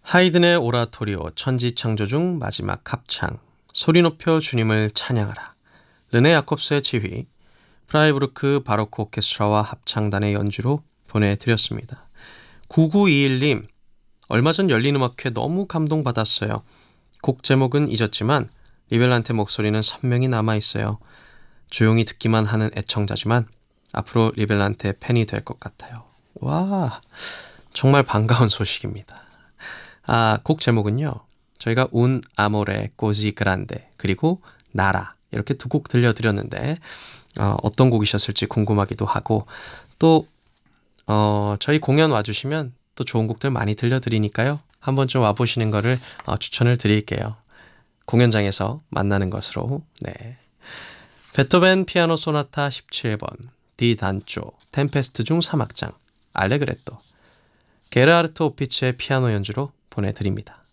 하이든의 오라토리오 천지창조 중 마지막 합창 소리 높여 주님을 찬양하라. 르네 야콥스의 지휘 프라이부르크 바로크 오케스트라와 합창단의 연주로 보내드렸습니다. 9921님, 얼마 전 열린음악회 너무 감동받았어요. 곡 제목은 잊었지만 리벨란테 목소리는 선명히 남아있어요. 조용히 듣기만 하는 애청자지만 앞으로 리벨란테 팬이 될 것 같아요. 와, 정말 반가운 소식입니다. 곡 제목은요, 저희가 운 아모레 꼬지 그란데 그리고 나라 이렇게 두 곡 들려드렸는데 어떤 곡이셨을지 궁금하기도 하고 또 저희 공연 와주시면 또 좋은 곡들 많이 들려드리니까요. 한번 좀 와보시는 거를 추천을 드릴게요. 공연장에서 만나는 것으로. 네. 베토벤 피아노 소나타 17번 디 단조 템페스트 중 3악장 알레그레토 게르하르트 오피츠의 피아노 연주로 보내드립니다.